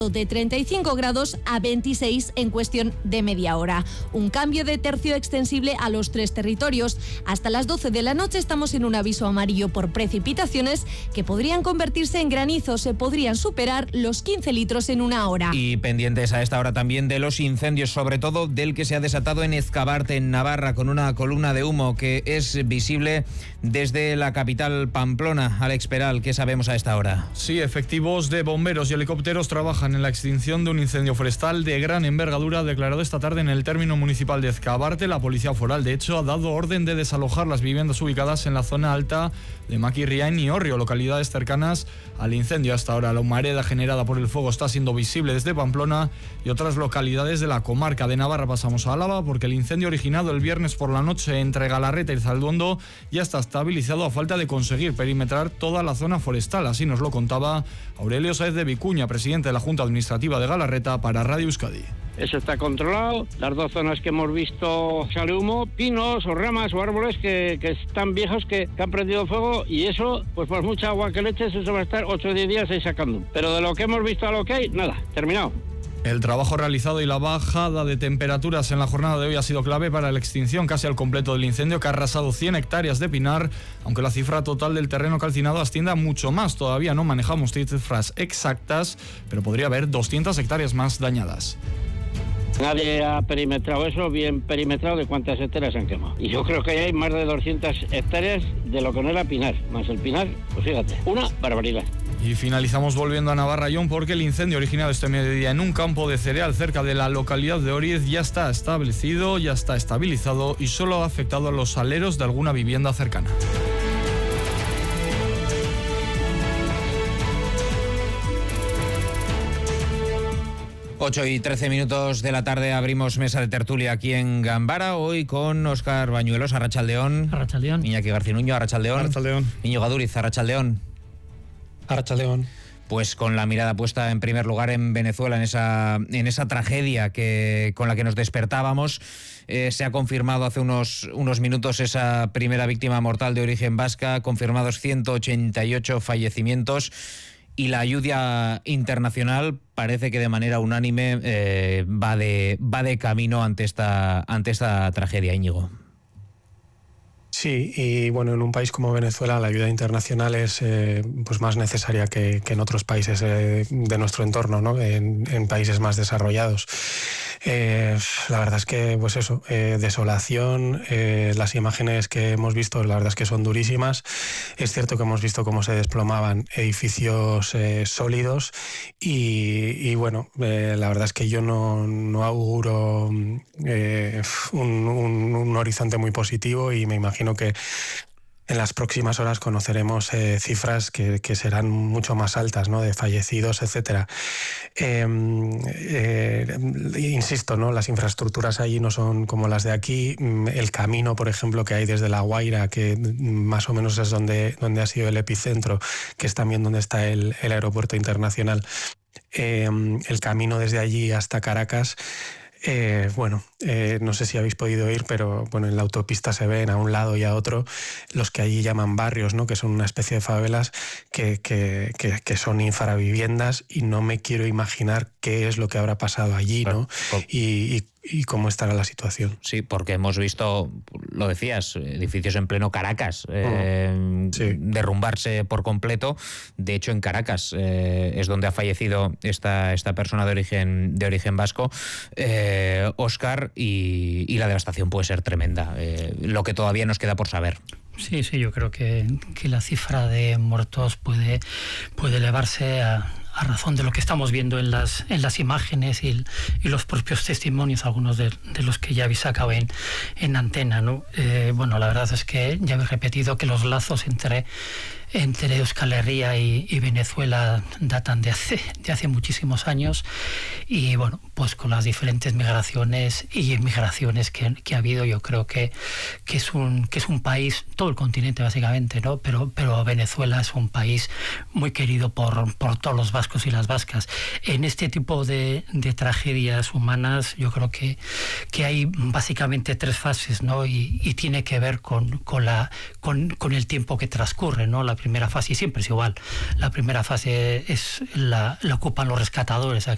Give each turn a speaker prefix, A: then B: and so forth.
A: de 35 grados a 26 en cuestión de media hora. Un cambio de tercio extensible a los 3 territorios. Hasta las 12 de la noche estamos en un aviso amarillo por precipitaciones que podrían convertirse en granizo. Se podrían superar los 15 litros en una hora.
B: Y pendientes a esta hora también de los incendios, sobre todo del que se ha desatado en Ezcabarte, en Navarra, con una columna de humo que es visible desde la capital Pamplona. Alex Peral, ¿qué sabemos a esta hora?
C: Sí, efectivos de bomberos y helicópteros trabajan en la extinción de un incendio forestal de gran envergadura declarado esta tarde en el término municipal de Ezcabarte. La Policía Foral, de hecho, ha dado orden de desalojar las viviendas ubicadas en la zona alta de Maquirriain y Orrio, localidades cercanas al incendio. Hasta ahora la humareda generada por el fuego está siendo visible desde Pamplona y otras localidades de la comarca de Navarra. Pasamos a Álava porque el incendio originado el viernes por la noche entre Galarreta y Zalduondo ya está estabilizado a falta de conseguir perimetrar toda la zona forestal. Así nos lo contaba Aurelio Sáez de Vicuña, presidente de la Junta Administrativa de Galarreta, para Radio Euskadi.
D: Eso está controlado. Las 2 zonas que hemos visto sale humo, pinos o ramas o árboles que están viejos, que han prendido fuego, y eso, pues por mucha agua que le eches, eso va a estar 8 o 10 días ahí sacando. Pero de lo que hemos visto a lo que hay, nada, terminado.
C: El trabajo realizado y la bajada de temperaturas en la jornada de hoy ha sido clave para la extinción casi al completo del incendio, que ha arrasado 100 hectáreas de pinar, aunque la cifra total del terreno calcinado asciende a mucho más. Todavía no manejamos cifras exactas, pero podría haber 200 hectáreas más dañadas.
D: Nadie ha perimetrado eso, bien perimetrado de cuántas hectáreas han quemado. Y yo creo que hay más de 200 hectáreas de lo que no era pinar. Más el pinar, pues fíjate, una barbaridad.
C: Y finalizamos volviendo a Navarra, John, porque el incendio originado este mediodía en un campo de cereal cerca de la localidad de Oriez ya está establecido, ya está estabilizado y solo ha afectado a los aleros de alguna vivienda cercana.
B: Ocho y 13 minutos de la tarde abrimos mesa de tertulia aquí en Gambara, hoy con Óscar Bañuelos, Arratsaldeón.
E: Arratsaldeón.
B: Iñaki Garcinuño, Arratsaldeón.
C: Arratsaldeón.
B: Íñigo Aduriz, Arratsaldeón.
E: Arratsaldeón.
B: Pues con la mirada puesta en primer lugar en Venezuela, en esa tragedia con la que nos despertábamos. Se ha confirmado hace unos minutos esa primera víctima mortal de origen vasca, confirmados 188 fallecimientos. Y la ayuda internacional parece que de manera unánime va de camino ante esta tragedia, Íñigo.
E: Sí, y bueno, en un país como Venezuela la ayuda internacional es pues más necesaria que en otros países de nuestro entorno, ¿no? En países más desarrollados. La verdad es que, pues eso, desolación, las imágenes que hemos visto, la verdad es que son durísimas. Es cierto que hemos visto cómo se desplomaban edificios sólidos y bueno, la verdad es que yo no auguro un horizonte muy positivo y me imagino que en las próximas horas conoceremos cifras que serán mucho más altas, ¿no? De fallecidos, etcétera. Insisto, ¿no? Las infraestructuras allí no son como las de aquí. El camino, por ejemplo, que hay desde La Guaira, que más o menos es donde ha sido el epicentro, que es también donde está el aeropuerto internacional. El camino desde allí hasta Caracas. No sé si habéis podido ir, pero bueno, en la autopista se ven a un lado y a otro los que allí llaman barrios, ¿no? Que son una especie de favelas que son infraviviendas, y no me quiero imaginar qué es lo que habrá pasado allí, ¿no? Y cómo estará la situación.
B: Sí, porque hemos visto, lo decías, edificios en pleno Caracas
E: sí,
B: derrumbarse por completo. De hecho, en Caracas es donde ha fallecido esta persona de origen vasco, Óscar, y la devastación puede ser tremenda. Lo que todavía nos queda por saber.
F: Sí, yo creo que la cifra de muertos puede elevarse a razón de lo que estamos viendo en las imágenes y los propios testimonios, algunos de los que ya habéis sacado en antena, ¿no? Bueno, la verdad es que ya habéis repetido que los lazos entre Euskal Herria y Venezuela datan de hace muchísimos años, y bueno, pues con las diferentes migraciones y emigraciones que ha habido, yo creo que es un país, todo el continente básicamente, ¿no? Pero Venezuela es un país muy querido por todos los vascos y las vascas. En este tipo de tragedias humanas yo creo que hay básicamente 3 fases, ¿no? Y tiene que ver con el tiempo que transcurre, ¿no? La primera fase, y siempre es igual, la primera fase la ocupan los rescatadores,